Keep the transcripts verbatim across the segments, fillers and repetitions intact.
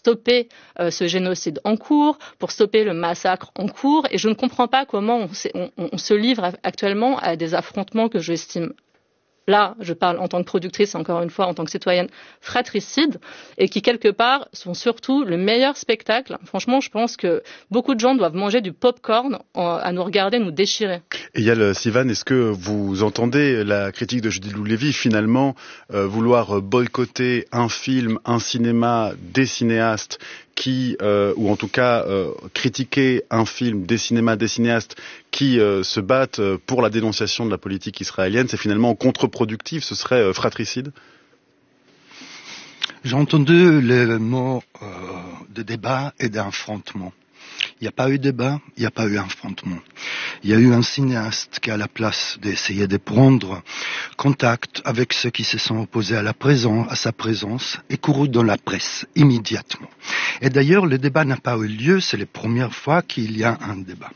stopper euh, ce génocide en cours, pour stopper le massacre en cours. Et je ne comprends pas comment on, on, on se livre actuellement à des affrontements que j'estime, là, je parle en tant que productrice, encore une fois, en tant que citoyenne, fratricides, et qui, quelque part, sont surtout le meilleur spectacle. Franchement, je pense que beaucoup de gens doivent manger du pop-corn à nous regarder, nous déchirer. Et Yael Sivan, est-ce que vous entendez la critique de Judith Loulevi, finalement, euh, vouloir boycotter un film, un cinéma, des cinéastes qui, euh, ou en tout cas euh, critiquer un film, des cinémas, des cinéastes qui euh, se battent pour la dénonciation de la politique israélienne, c'est finalement contre-productif, ce serait euh, fratricide? J'ai entendu le mot euh, de débat et d'affrontement. Il n'y a pas eu débat, il n'y a pas eu affrontement. Il y a eu un cinéaste qui, à la place d'essayer de prendre contact avec ceux qui se sont opposés à la présence, à sa présence, est couru dans la presse immédiatement. Et d'ailleurs, le débat n'a pas eu lieu, c'est la première fois qu'il y a un débat.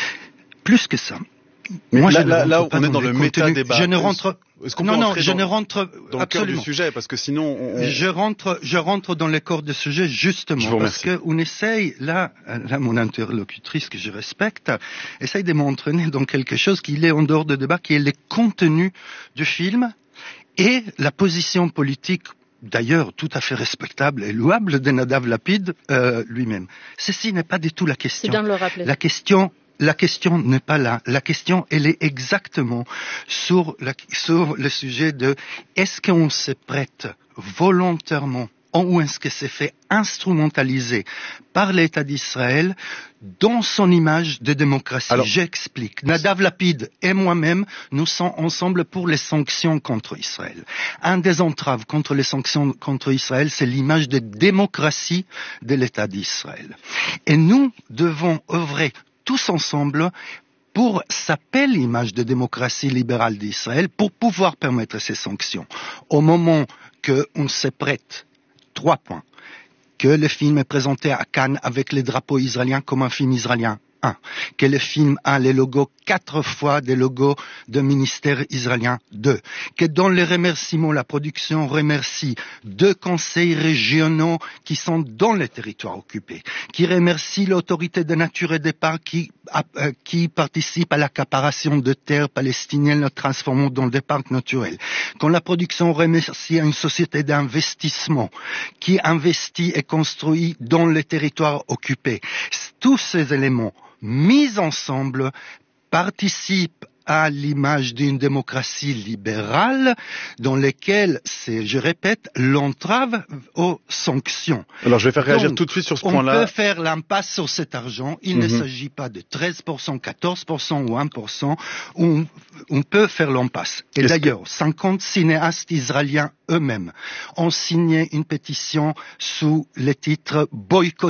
Plus que ça. Mais moi, là, je là, là on est dans le méta-débat. Je ne rentre. Est-ce qu'on non, peut non, entrer je dans, ne rentre dans le cœur du sujet, parce que sinon, on... je rentre, je rentre dans le corps du sujet justement parce que on essaye là, là, mon interlocutrice que je respecte, essaye de m'entraîner dans quelque chose qui est en dehors de débat, qui est le contenu du film et la position politique. D'ailleurs, tout à fait respectable et louable de Nadav Lapid euh, lui-même. Ceci n'est pas du tout la question. C'est bien de le rappeler. La question. La question n'est pas là. La question, elle est exactement sur, la, sur le sujet de est-ce qu'on se prête volontairement ou est-ce que c'est fait instrumentaliser par l'État d'Israël dans son image de démocratie. Alors, j'explique. Nadav Lapid et moi-même, nous sommes ensemble pour les sanctions contre Israël. Un des entraves contre les sanctions contre Israël, c'est l'image de démocratie de l'État d'Israël. Et nous devons œuvrer tous ensemble pour s'appeler l'image de démocratie libérale d'Israël pour pouvoir permettre ces sanctions. Au moment qu'on se prête, trois points, que le film est présenté à Cannes avec les drapeaux israéliens comme un film israélien. Un, que le film a les logos quatre fois des logos de ministère israélien. Deux, que dans les remerciements, la production remercie deux conseils régionaux qui sont dans les territoires occupés, qui remercie l'autorité de nature et des parcs qui, euh, qui participe à l'accaparation de terres palestiniennes, la transformant dans des parcs naturels. Quand la production remercie une société d'investissement qui investit et construit dans les territoires occupés. Tous ces éléments mis ensemble participent à l'image d'une démocratie libérale dans laquelle c'est, je répète, l'entrave aux sanctions. Alors je vais faire réagir Donc, tout de suite sur ce point-là. On peut faire l'impasse sur cet argent. Il mm-hmm. ne s'agit pas de treize pour cent, quatorze pour cent ou un pour cent. On, on peut faire l'impasse. Et Est-ce d'ailleurs, que... cinquante cinéastes israéliens eux-mêmes ont signé une pétition sous le titre « Boycottez-nous ».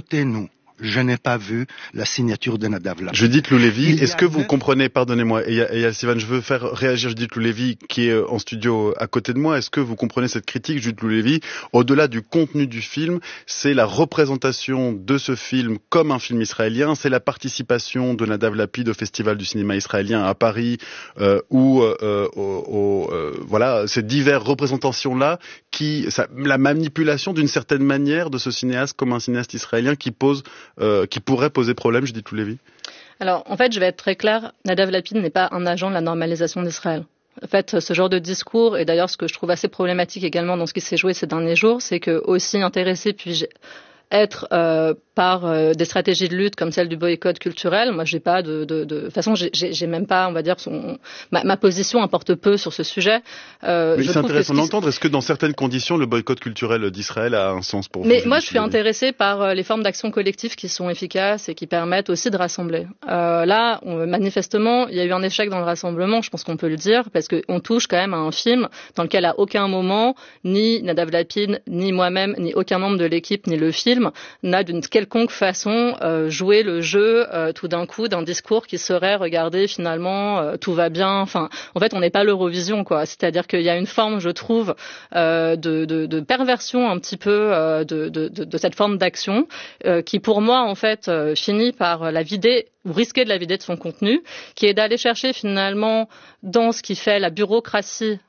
Je n'ai pas vu la signature de Nadav Lapid. Judith Loulevi, est-ce que vous comprenez, pardonnez-moi, et Yael Sivan, je veux faire réagir Judith Loulevi qui est en studio à côté de moi. Est-ce que vous comprenez cette critique, Judith Loulevi? Au-delà du contenu du film, c'est la représentation de ce film comme un film israélien, c'est la participation de Nadav Lapid au Festival du cinéma israélien à Paris, euh, ou euh, au, au, euh, voilà, ces diverses représentations-là, qui, ça, la manipulation d'une certaine manière de ce cinéaste comme un cinéaste israélien qui pose Euh, qui pourrait poser problème, Judith Loulevi? Alors, en fait, je vais être très claire, Nadav Lapid n'est pas un agent de la normalisation d'Israël. En fait, ce genre de discours, et d'ailleurs ce que je trouve assez problématique également dans ce qui s'est joué ces derniers jours, c'est que aussi intéressé puis-je être euh, par euh, des stratégies de lutte comme celle du boycott culturel. Moi, j'ai pas de, de, de, de toute façon, j'ai, j'ai même pas, on va dire, son, ma, ma position importe peu sur ce sujet. Euh, Mais je c'est intéressant de l'entendre. Est-ce que dans certaines conditions, le boycott culturel d'Israël a un sens pour vous? Mais moi, je suis intéressée par euh, les formes d'action collective qui sont efficaces et qui permettent aussi de rassembler. Euh, là, on, manifestement, il y a eu un échec dans le rassemblement. Je pense qu'on peut le dire parce qu'on touche quand même à un film dans lequel à aucun moment, ni Nadav Lapid, ni moi-même, ni aucun membre de l'équipe, ni le film n'a d'une quelconque façon euh, joué le jeu euh, tout d'un coup d'un discours qui serait regardé finalement euh, tout va bien. Enfin, en fait, on n'est pas l'Eurovision, quoi. C'est-à-dire qu'il y a une forme, je trouve, euh, de, de, de perversion un petit peu euh, de, de, de, de cette forme d'action euh, qui, pour moi, en fait, euh, finit par la vider ou risquer de la vider de son contenu, qui est d'aller chercher finalement dans ce qui fait la bureaucratie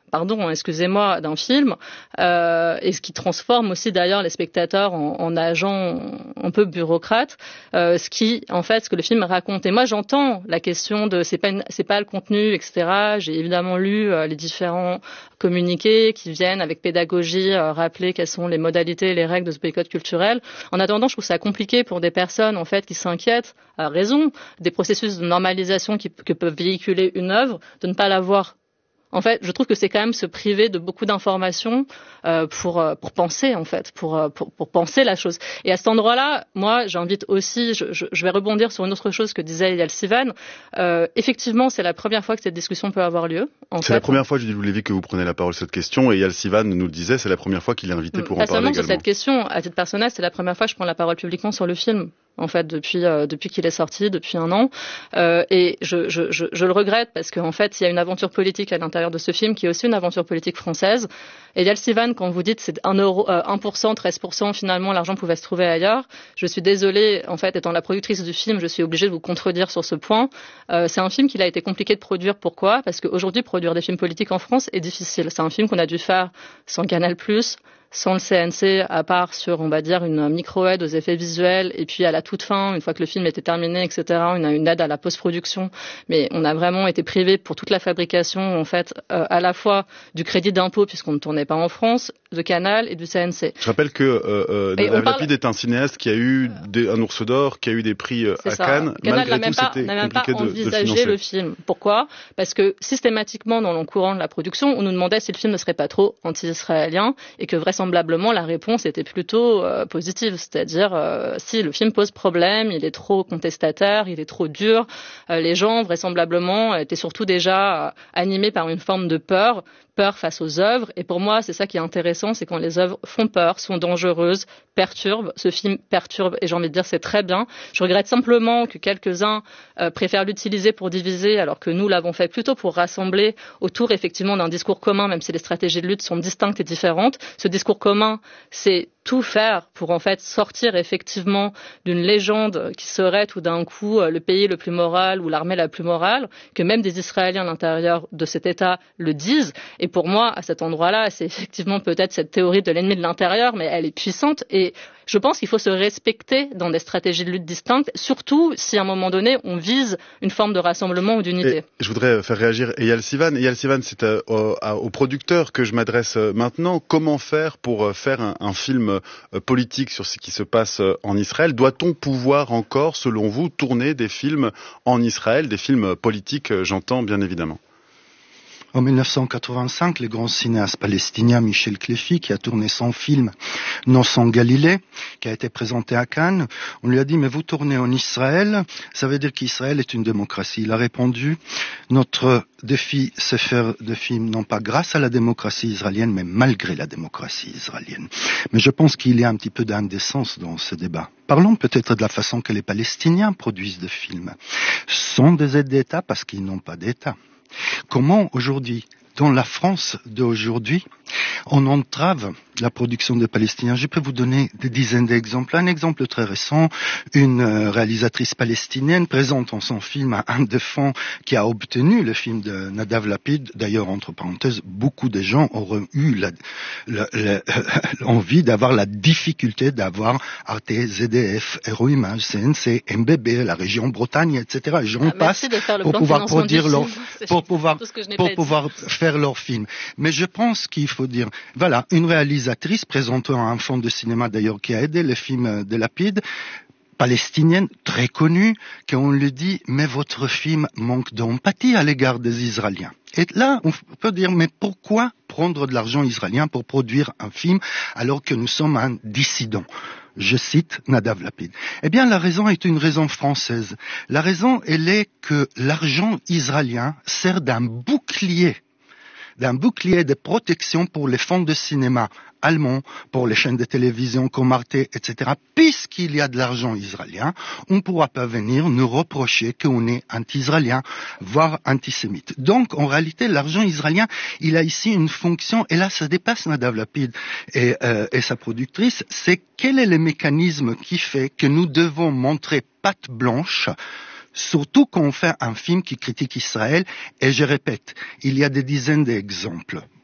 pardon, excusez-moi, d'un film, euh, et ce qui transforme aussi d'ailleurs les spectateurs en, en agents un peu bureaucrates, euh, ce qui, en fait, ce que le film raconte. Et moi, j'entends la question de c'est pas une, c'est pas le contenu, et cetera. J'ai évidemment lu euh, les différents communiqués qui viennent avec pédagogie euh, rappeler quelles sont les modalités et les règles de ce boycott culturel. En attendant, je trouve ça compliqué pour des personnes en fait qui s'inquiètent, à raison, des processus de normalisation qui, que peuvent véhiculer une œuvre, de ne pas l'avoir. En fait, je trouve que c'est quand même se priver de beaucoup d'informations euh, pour pour penser en fait, pour pour pour penser la chose. Et à cet endroit-là, moi, j'invite aussi, je, je, je vais rebondir sur une autre chose que disait Eyal Sivan. Euh, effectivement, c'est la première fois que cette discussion peut avoir lieu. En c'est fait. la première fois, Judith Lévy, que vous prenez la parole sur cette question. Et Eyal Sivan nous le disait, c'est la première fois qu'il est invité pour Pas en parler seulement également. sur cette question, à titre personnel, c'est la première fois que je prends la parole publiquement sur le film. En fait, depuis euh, depuis qu'il est sorti, depuis un an, euh, et je, je je je le regrette parce qu'en fait, il y a une aventure politique à l'intérieur de ce film qui est aussi une aventure politique française. Et Eyal Sivan, quand vous dites c'est un euro, euh, un pour cent, treize pour cent, finalement l'argent pouvait se trouver ailleurs. Je suis désolée, en fait, étant la productrice du film, je suis obligée de vous contredire sur ce point. Euh, c'est un film qu'il a été compliqué de produire. Pourquoi ? Parce qu'aujourd'hui, produire des films politiques en France est difficile. C'est un film qu'on a dû faire sans Canal plus, sans le C N C, à part sur, on va dire, une micro-aide aux effets visuels, et puis à la toute fin, une fois que le film était terminé, et cetera, on a une aide à la post-production, mais on a vraiment été privé pour toute la fabrication, en fait, euh, à la fois du crédit d'impôt, puisqu'on ne tournait pas en France, de Canal et du C N C. Je rappelle que euh, euh, Nadav parle... Lapid est un cinéaste qui a eu des, un ours d'or, qui a eu des prix euh, à ça. Cannes. Canal Malgré n'a même tout, pas, c'était n'a même pas compliqué de, envisagé de financer le film. Pourquoi ? Parce que systématiquement, dans le courant de la production, on nous demandait si le film ne serait pas trop anti-israélien, et que vraisemblablement, la réponse était plutôt euh, positive, c'est-à-dire euh, si le film pose problème, il est trop contestataire, il est trop dur, euh, les gens vraisemblablement étaient surtout déjà euh, animés par une forme de peur, peur face aux œuvres, et pour moi c'est ça qui est intéressant, c'est quand les œuvres font peur, sont dangereuses, perturbent, ce film perturbe, et j'ai envie de dire c'est très bien. Je regrette simplement que quelques-uns euh, préfèrent l'utiliser pour diviser, alors que nous l'avons fait plutôt pour rassembler autour effectivement d'un discours commun, même si les stratégies de lutte sont distinctes et différentes. Ce discours commun, c'est tout faire pour en fait sortir effectivement d'une légende qui serait tout d'un coup le pays le plus moral ou l'armée la plus morale, que même des Israéliens à l'intérieur de cet État le disent. Et pour moi, à cet endroit-là, c'est effectivement peut-être cette théorie de l'ennemi de l'intérieur, mais elle est puissante et je pense qu'il faut se respecter dans des stratégies de lutte distinctes, surtout si à un moment donné on vise une forme de rassemblement ou d'unité. Et je voudrais faire réagir Eyal Sivan. Eyal Sivan, c'est euh, au, au producteur que je m'adresse maintenant. Comment faire pour faire un, un film euh, politique sur ce qui se passe en Israël ? Doit-on pouvoir encore, selon vous, tourner des films en Israël, des films politiques, j'entends bien évidemment ? En mille neuf cent quatre-vingt-cinq, le grand cinéaste palestinien Michel Cléfi, qui a tourné son film Non sans Galilée, qui a été présenté à Cannes, on lui a dit « Mais vous tournez en Israël, ça veut dire qu'Israël est une démocratie ?» Il a répondu « Notre défi, c'est faire des films non pas grâce à la démocratie israélienne, mais malgré la démocratie israélienne. » Mais je pense qu'il y a un petit peu d'indécence dans ce débat. Parlons peut-être de la façon que les Palestiniens produisent des films. Ce sont des aides d'État parce qu'ils n'ont pas d'État. Comment aujourd'hui, dans la France d'aujourd'hui, on entrave la production des Palestiniens? Je peux vous donner des dizaines d'exemples. Un exemple très récent, une réalisatrice palestinienne présentant son film à un des fonds qui a obtenu le film de Nadav Lapid. D'ailleurs, entre parenthèses, beaucoup de gens auraient eu la, la, la, l'envie d'avoir la difficulté d'avoir Arte, Z D F, Euroimage, C N C, M B B, la région Bretagne, et cetera. Et j'en ah, passe pour pouvoir produire leur, pour pouvoir, pour pouvoir faire leur film. Mais je pense qu'il faut dire, voilà, une réalisatrice présentant un fonds de cinéma d'ailleurs qui a aidé le film de Lapid, palestinienne, très connue, qu'on lui dit, mais votre film manque d'empathie à l'égard des Israéliens. Et là, on peut dire, mais pourquoi prendre de l'argent israélien pour produire un film alors que nous sommes un dissident? Je cite Nadav Lapid. Eh bien, la raison est une raison française. La raison, elle est que l'argent israélien sert d'un bouclier d'un bouclier de protection pour les fonds de cinéma allemands, pour les chaînes de télévision comme Arte, et cetera. Puisqu'il y a de l'argent israélien, on ne pourra pas venir nous reprocher qu'on est anti-israélien, voire antisémite. Donc, en réalité, l'argent israélien, il a ici une fonction, et là, ça dépasse Nadav Lapid et, euh, et sa productrice, c'est quel est le mécanisme qui fait que nous devons montrer patte blanche, surtout quand on fait un film qui critique Israël, et je répète, il y a des dizaines d'exemples.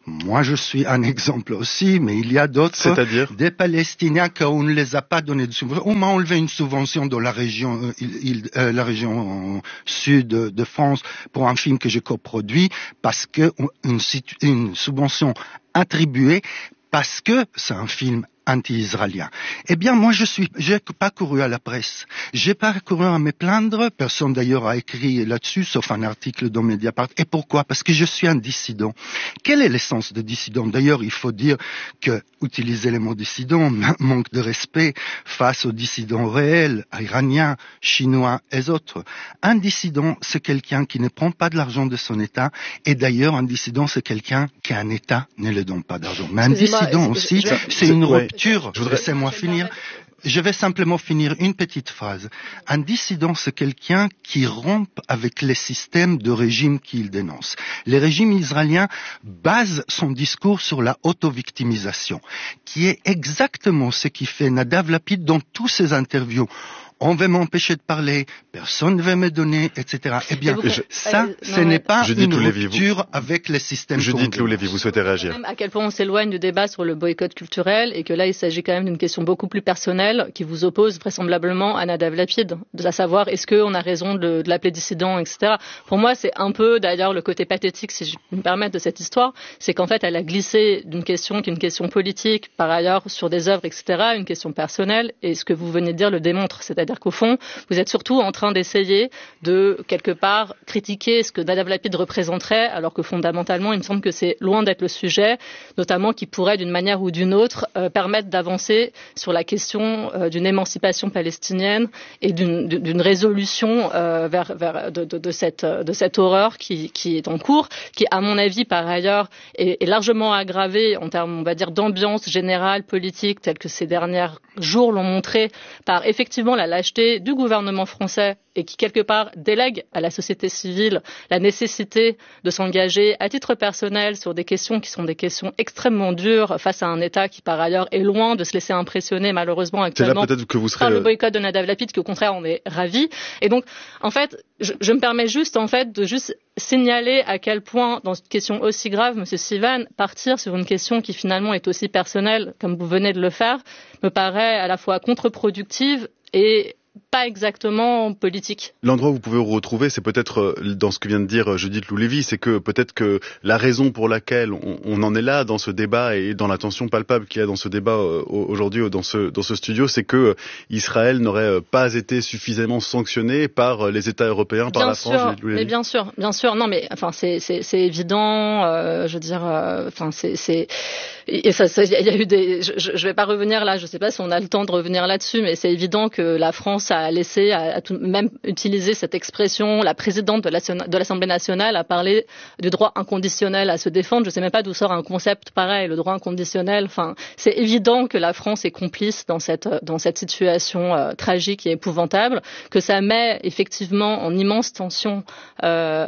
Moi, je suis un exemple aussi, mais il y a d'autres. C'est-à-dire des Palestiniens qu'on ne les a pas donné de subvention. On m'a enlevé une subvention dans la région, euh, il, il, euh, la région euh, sud de France pour un film que j'ai coproduit parce que une, une subvention attribuée parce que c'est un film anti-israélien. Eh bien, moi, je suis, j'ai pas couru à la presse. J'ai pas couru à me plaindre. Personne d'ailleurs a écrit là-dessus, sauf un article dans Mediapart. Et pourquoi? Parce que je suis un dissident. Quelle est l'essence de dissident? D'ailleurs, il faut dire que utiliser les mots dissident manque de respect face aux dissidents réels, iraniens, chinois et autres. Un dissident, c'est quelqu'un qui ne prend pas de l'argent de son État. Et d'ailleurs, un dissident, c'est quelqu'un qui un État ne le donne pas d'argent. Mais un dissident aussi, je, je, c'est une rupture. Je voudrais... Laissez-moi finir. Je vais simplement finir une petite phrase. Un dissident, c'est quelqu'un qui rompt avec les systèmes de régime qu'il dénonce. Le régime israélien base son discours sur la auto-victimisation, qui est exactement ce qui fait Nadav Lapid dans tous ses interviews. On veut m'empêcher de parler, personne ne veut me donner, et cetera. Eh bien, vous, ça, euh, ce non, n'est pas Judith une Lévy, rupture vous... avec les systèmes. Judith Lévy, vous souhaitez réagir? Même à quel point on s'éloigne du débat sur le boycott culturel et que là, il s'agit quand même d'une question beaucoup plus personnelle qui vous oppose vraisemblablement à Nadav Lapid, de savoir est-ce qu'on a raison de, de l'appeler dissident, et cetera. Pour moi, c'est un peu d'ailleurs le côté pathétique, si je peux me permettre, de cette histoire, c'est qu'en fait, elle a glissé d'une question qui est une question politique, par ailleurs sur des œuvres, et cetera, une question personnelle, et ce que vous venez de dire le démontre, c'est-à-dire qu'au fond, vous êtes surtout en train d'essayer de, quelque part, critiquer ce que Nadav Lapid représenterait, alors que fondamentalement, il me semble que c'est loin d'être le sujet, notamment qui pourrait, d'une manière ou d'une autre, euh, permettre d'avancer sur la question euh, d'une émancipation palestinienne et d'une, d'une résolution euh, vers, vers de, de, de, cette, de cette horreur qui, qui est en cours, qui, à mon avis, par ailleurs, est, est largement aggravée en termes, on va dire, d'ambiance générale politique, telle que ces derniers jours l'ont montré, par effectivement la lâcheté du gouvernement gouvernement français et qui, quelque part, délègue à la société civile la nécessité de s'engager à titre personnel sur des questions qui sont des questions extrêmement dures face à un État qui, par ailleurs, est loin de se laisser impressionner, malheureusement, actuellement, c'est là peut-être que vous serez... par le boycott de Nadav Lapid, qui, au contraire, on est ravis. Et donc, en fait, je, je me permets juste, en fait, de juste signaler à quel point, dans une question aussi grave, Monsieur Sivan, partir sur une question qui, finalement, est aussi personnelle, comme vous venez de le faire, me paraît à la fois contre-productive et pas exactement politique. L'endroit où vous pouvez vous retrouver, c'est peut-être dans ce que vient de dire Judith Lévy, c'est que peut-être que la raison pour laquelle on, on en est là dans ce débat et dans la tension palpable qu'il y a dans ce débat aujourd'hui dans ce, dans ce studio, c'est que Israël n'aurait pas été suffisamment sanctionné par les États européens, par bien la sûr, France. Judith Lévy. Mais bien sûr, bien sûr, non, mais enfin c'est c'est, c'est évident. Euh, je veux dire, enfin euh, c'est c'est et ça, il y a eu des. Je, je vais pas revenir là. Je sais pas si on a le temps de revenir là-dessus, mais c'est évident que la France a laissé, a, a tout, même utilisé cette expression. La présidente de, la, de l'Assemblée nationale a parlé du droit inconditionnel à se défendre. Je sais même pas d'où sort un concept pareil, le droit inconditionnel. Enfin, c'est évident que la France est complice dans cette dans cette situation euh, tragique et épouvantable, que ça met effectivement en immense tension, euh,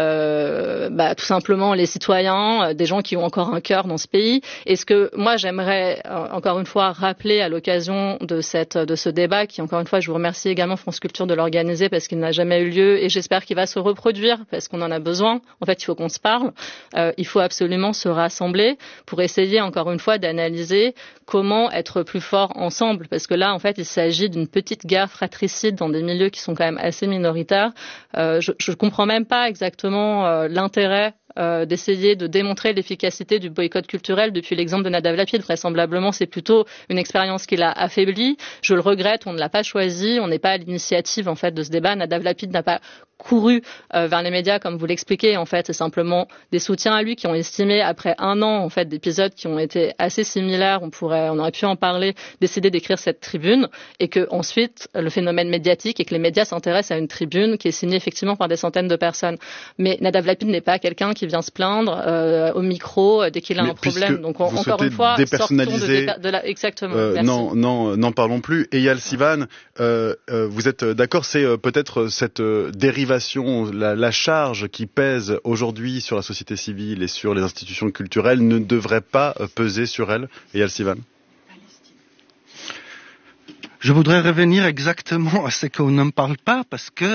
euh, bah, tout simplement les citoyens, euh, des gens qui ont encore un cœur dans ce pays. Et ce que moi j'aimerais euh, encore une fois rappeler à l'occasion de cette de ce débat, qui encore une fois je vous remercie également France Culture de l'organiser parce qu'il n'a jamais eu lieu et j'espère qu'il va se reproduire parce qu'on en a besoin. En fait, il faut qu'on se parle. Euh, il faut absolument se rassembler pour essayer encore une fois d'analyser comment être plus fort ensemble, parce que là en fait il s'agit d'une petite guerre fratricide dans des milieux qui sont quand même assez minoritaires. Euh, je ne comprends même pas exactement euh, l'intérêt Euh, d'essayer de démontrer l'efficacité du boycott culturel depuis l'exemple de Nadav Lapid. Vraisemblablement, c'est plutôt une expérience qui l'a affaibli. Je le regrette, on ne l'a pas choisi, on n'est pas à l'initiative en fait de ce débat. Nadav Lapid n'a pas couru euh, vers les médias comme vous l'expliquez. En fait, c'est simplement des soutiens à lui qui ont estimé, après un an en fait d'épisodes qui ont été assez similaires, on pourrait, on aurait pu en parler, décider d'écrire cette tribune, et que ensuite le phénomène médiatique et que les médias s'intéressent à une tribune qui est signée effectivement par des centaines de personnes. Mais Nadav Lapid n'est pas quelqu'un qui vient se plaindre euh, au micro euh, dès qu'il a Mais un problème. Donc on, encore une fois, dépersonnaliser, sortons de, de la... exactement. Euh, non, non, n'en parlons plus. Eyal Sivan, euh, euh, vous êtes d'accord, c'est euh, peut-être cette euh, dérivation, la, la charge qui pèse aujourd'hui sur la société civile et sur les institutions culturelles ne devrait pas euh, peser sur elle. Eyal Sivan. Je voudrais revenir exactement à ce qu'on n'en parle pas, parce que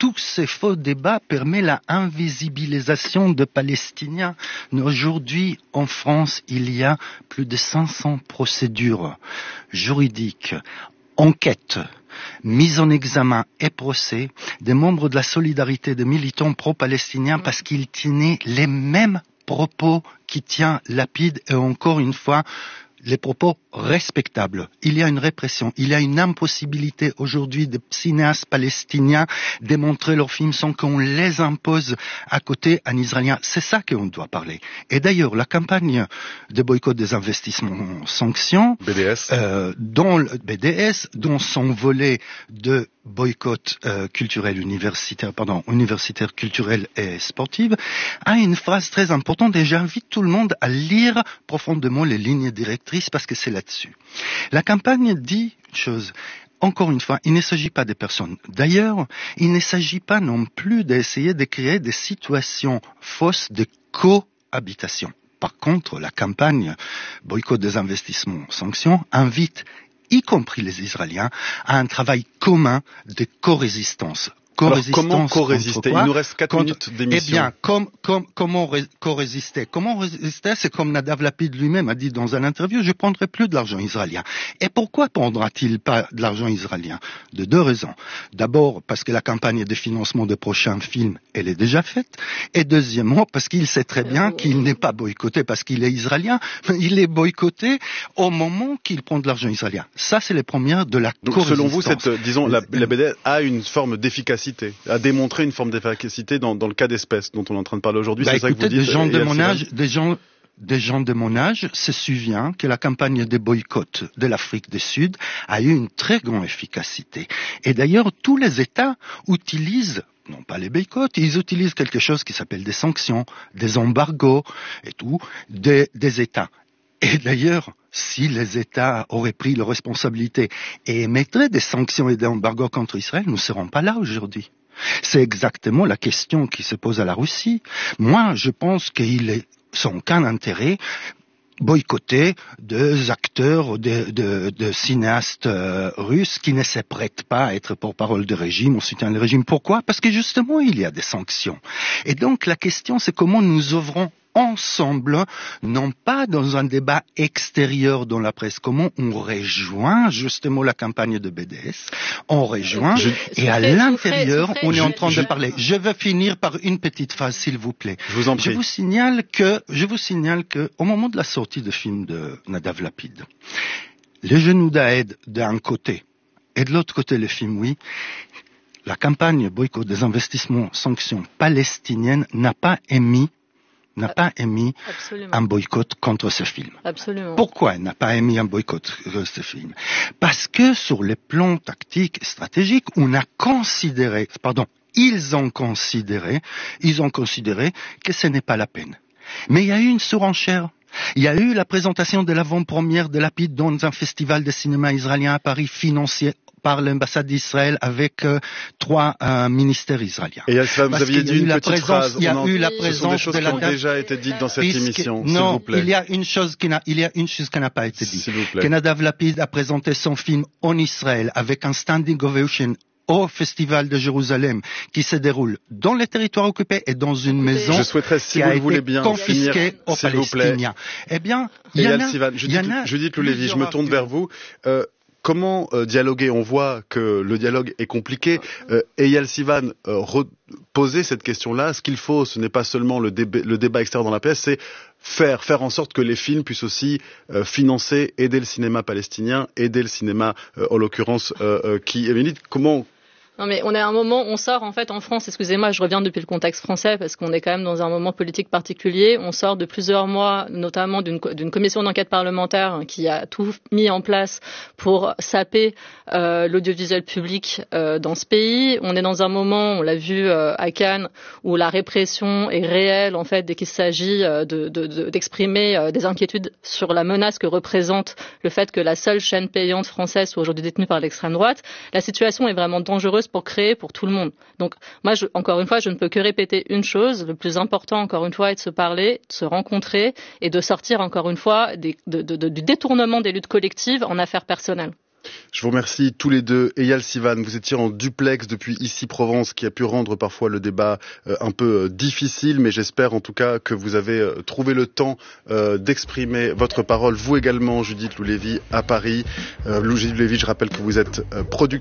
tous ces faux débats permettent la invisibilisation de Palestiniens. Aujourd'hui, en France, il y a plus de cinq cents procédures juridiques, enquêtes, mise en examen et procès des membres de la solidarité des militants pro-palestiniens parce qu'ils tenaient les mêmes propos qui tient Lapid et encore une fois, les propos respectables. Il y a une répression, il y a une impossibilité aujourd'hui de cinéastes palestiniens de montrer leurs films sans qu'on les impose à côté un Israélien. C'est ça qu'on doit parler. Et d'ailleurs, la campagne de boycott des investissements sanctions, B D S, euh, dont le B D S, dont son volet de boycott euh, culturel universitaire, pardon, universitaire, culturel et sportive, a une phrase très importante et j'invite tout le monde à lire profondément les lignes directrices parce que c'est là-dessus. La campagne dit une chose. Encore une fois, il ne s'agit pas des personnes. D'ailleurs, il ne s'agit pas non plus d'essayer de créer des situations fausses de cohabitation. Par contre, la campagne boycott des investissements sanctions invite y compris les Israéliens, à un travail commun de co-résistance. Alors, comment co-résister? Il nous reste quatre contre... minutes d'émission. Eh bien, com, com, comment ré- co-résister? Comment résister? C'est comme Nadav Lapid lui-même a dit dans une interview, je ne prendrai plus de l'argent israélien. Et pourquoi prendra-t-il pas de l'argent israélien? De deux raisons. D'abord, parce que la campagne de financement des prochains films, elle est déjà faite. Et deuxièmement, parce qu'il sait très bien qu'il n'est pas boycotté parce qu'il est israélien, mais il est boycotté au moment qu'il prend de l'argent israélien. Ça, c'est les premières de la Donc, co-résistance. selon vous, cette, disons, la, la B D S a une forme d'efficacité, a démontré une forme d'efficacité dans, dans le cas d'espèce dont on est en train de parler aujourd'hui. Bah, c'est écoutez, ça que vous dites. Des gens de mon Sivan. âge, des gens, des gens de mon âge se souviennent que la campagne de boycott de l'Afrique du Sud a eu une très grande efficacité. Et d'ailleurs, tous les États utilisent non pas les boycotts, ils utilisent quelque chose qui s'appelle des sanctions, des embargos et tout, des, des États. Et d'ailleurs, si les États auraient pris leurs responsabilités et émettraient des sanctions et des embargos contre Israël, nous ne serons pas là aujourd'hui. C'est exactement la question qui se pose à la Russie. Moi, je pense qu'il est sans aucun intérêt boycotter des acteurs, des de, de cinéastes euh, russes qui ne se prêtent pas à être porte-parole de régime, on soutient le régime. Pourquoi? Parce que justement, il y a des sanctions. Et donc, la question, c'est comment nous ouvrons ensemble, non pas dans un débat extérieur dans la presse, comment on rejoint justement la campagne de B D S, on rejoint, je, et à souffrez, l'intérieur, souffrez, on est en train je, de parler. Je vais finir par une petite phrase, s'il vous plaît. Je vous en prie. Je vous signale que, je vous signale que, au moment de la sortie du film de Nadav Lapid, les genoux d'Aed d'un côté, et de l'autre côté le film, oui, la campagne boycott des investissements sanctions palestiniennes n'a pas émis n'a pas émis Absolument. un boycott contre ce film. Absolument. Pourquoi elle n'a pas émis un boycott contre ce film? Parce que sur les plans tactiques et stratégiques, on a considéré, pardon, ils ont considéré, ils ont considéré que ce n'est pas la peine. Mais il y a eu une surenchère. Il y a eu la présentation de l'avant-première de Lapid dans un festival de cinéma israélien à Paris financé par l'ambassade d'Israël avec euh, trois euh, ministères israéliens. Et ça, vous aviez dit une petite présence, phrase. Il y a en... eu la Ce présence sont des choses de la qui ont déjà été dites dans cette Puisque, émission. Non, s'il vous plaît. il y a une chose qui n'a, il y a une chose qui n'a pas été dite. S'il vous plaît. Que Nadav Lapid a présenté son film en Israël avec un standing ovation au Festival de Jérusalem qui se déroule dans les territoires occupés et dans une maison je souhaiterais, si qui vous a le voulez été bien, confisquée finir, aux Palestiniens. Eh bien, il y, y en a, Sivan, il y en a Judith Loulévy, je me tourne vers vous. Euh, Comment euh, dialoguer? On voit que le dialogue est compliqué. Euh, Eyal Sivan euh, reposait cette question-là. Ce qu'il faut, ce n'est pas seulement le, déba- le débat extérieur dans la pièce, c'est faire faire en sorte que les films puissent aussi euh, financer, aider le cinéma palestinien, aider le cinéma, euh, en l'occurrence, euh, euh, qui est comment. Non mais on est à un moment, on sort en fait en France, excusez-moi, je reviens depuis le contexte français parce qu'on est quand même dans un moment politique particulier. On sort de plusieurs mois, notamment d'une, d'une commission d'enquête parlementaire qui a tout mis en place pour saper euh, l'audiovisuel public euh, dans ce pays. On est dans un moment, on l'a vu euh, à Cannes, où la répression est réelle en fait dès qu'il s'agit euh, de, de, de, d'exprimer euh, des inquiétudes sur la menace que représente le fait que la seule chaîne payante française soit aujourd'hui détenue par l'extrême droite. La situation est vraiment dangereuse pour créer pour tout le monde. Donc moi, je, encore une fois, je ne peux que répéter une chose. Le plus important, encore une fois, est de se parler, de se rencontrer et de sortir, encore une fois, des, de, de, de, du détournement des luttes collectives en affaires personnelles. Je vous remercie tous les deux. Eyal Sivan, vous étiez en duplex depuis Ici Provence, qui a pu rendre parfois le débat euh, un peu euh, difficile, mais j'espère en tout cas que vous avez euh, trouvé le temps euh, d'exprimer votre parole. Vous également, Judith Loulévy, à Paris. Euh, Judith Loulévy, je rappelle que vous êtes euh, productrice